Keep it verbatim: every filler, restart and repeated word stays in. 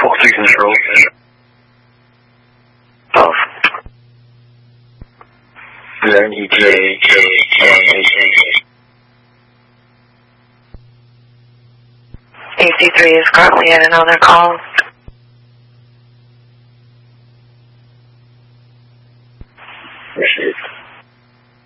Quality control. Both. Is there an E T A? A C three is currently at another call. Appreciate it.